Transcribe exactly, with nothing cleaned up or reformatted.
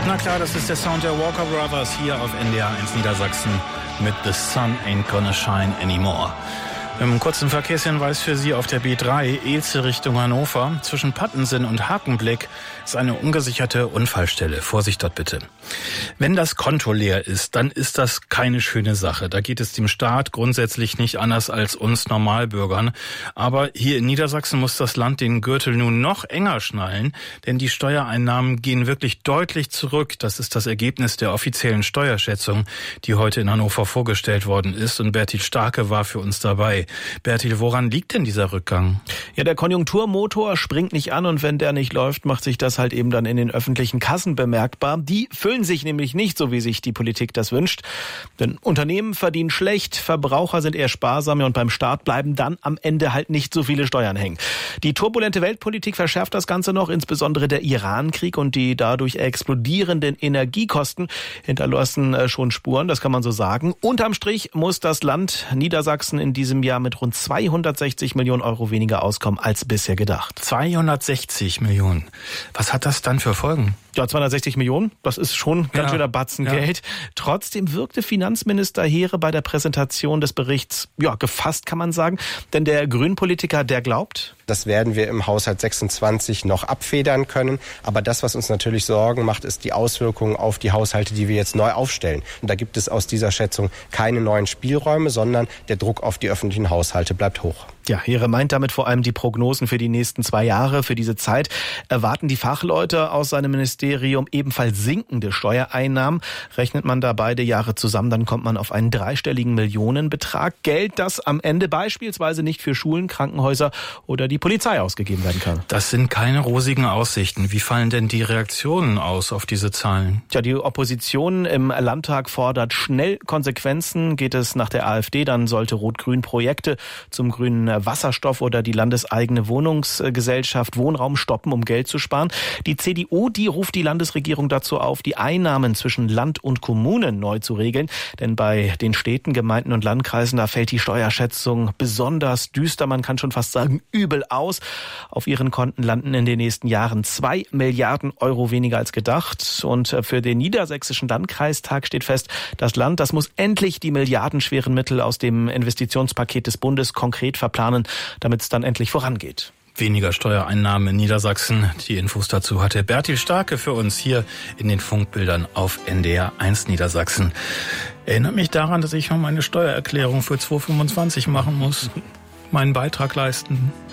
Na klar, das ist der Sound der Walker Brothers hier auf N D R eins Niedersachsen mit The Sun Ain't Gonna Shine Anymore. Im kurzen Verkehrshinweis für Sie auf der B drei, Elze Richtung Hannover. Zwischen Pattensen und Hakenblick ist eine ungesicherte Unfallstelle. Vorsicht dort bitte. Wenn das Konto leer ist, dann ist das keine schöne Sache. Da geht es dem Staat grundsätzlich nicht anders als uns Normalbürgern. Aber hier in Niedersachsen muss das Land den Gürtel nun noch enger schnallen, denn die Steuereinnahmen gehen wirklich deutlich zurück. Das ist das Ergebnis der offiziellen Steuerschätzung, die heute in Hannover vorgestellt worden ist. Und Bertil Starke war für uns dabei. Bertil, woran liegt denn dieser Rückgang? Ja, der Konjunkturmotor springt nicht an und wenn der nicht läuft, macht sich das halt eben dann in den öffentlichen Kassen bemerkbar. Die füllen sich nämlich nicht so, wie sich die Politik das wünscht. Denn Unternehmen verdienen schlecht, Verbraucher sind eher sparsam und beim Staat bleiben dann am Ende halt nicht so viele Steuern hängen. Die turbulente Weltpolitik verschärft das Ganze noch, insbesondere der Iran-Krieg und die dadurch explodierenden Energiekosten hinterlassen schon Spuren, das kann man so sagen. Unterm Strich muss das Land Niedersachsen in diesem Jahr mit rund zweihundertsechzig Millionen Euro weniger auskommen als bisher gedacht. zweihundertsechzig Millionen. Was hat das dann für Folgen? Ja, zweihundertsechzig Millionen, das ist schon ganz ja. schöner Batzen ja. Geld. Trotzdem wirkte Finanzminister Heere bei der Präsentation des Berichts ja gefasst, kann man sagen. Denn der Grünpolitiker, der glaubt, das werden wir im Haushalt sechsundzwanzig noch abfedern können. Aber das, was uns natürlich Sorgen macht, ist die Auswirkungen auf die Haushalte, die wir jetzt neu aufstellen. Und da gibt es aus dieser Schätzung keine neuen Spielräume, sondern der Druck auf die öffentlichen Haushalte bleibt hoch. Ja, Heere meint damit vor allem die Prognosen für die nächsten zwei Jahre. Für diese Zeit erwarten die Fachleute aus seinem Ministerium ebenfalls sinkende Steuereinnahmen. Rechnet man da beide Jahre zusammen, dann kommt man auf einen dreistelligen Millionenbetrag. Geld, das am Ende beispielsweise nicht für Schulen, Krankenhäuser oder die Polizei ausgegeben werden kann. Das sind keine rosigen Aussichten. Wie fallen denn die Reaktionen aus auf diese Zahlen? Ja, die Opposition im Landtag fordert schnell Konsequenzen. Geht es nach der AfD, dann sollte Rot-Grün Projekte zum grünen Wasserstoff oder die landeseigene Wohnungsgesellschaft Wohnraum stoppen, um Geld zu sparen. Die C D U, die ruft die Landesregierung dazu auf, die Einnahmen zwischen Land und Kommunen neu zu regeln. Denn bei den Städten, Gemeinden und Landkreisen, da fällt die Steuerschätzung besonders düster. Man kann schon fast sagen, übel aus. Auf ihren Konten landen in den nächsten Jahren zwei Milliarden Euro weniger als gedacht. Und für den Niedersächsischen Landkreistag steht fest, das Land, das muss endlich die milliardenschweren Mittel aus dem Investitionspaket des Bundes konkret verplanen, damit es dann endlich vorangeht. Weniger Steuereinnahmen in Niedersachsen. Die Infos dazu hatte Bertil Starke für uns hier in den Funkbildern auf N D R eins Niedersachsen. Erinnert mich daran, dass ich noch meine Steuererklärung für zweitausendfünfundzwanzig machen muss. Meinen Beitrag leisten.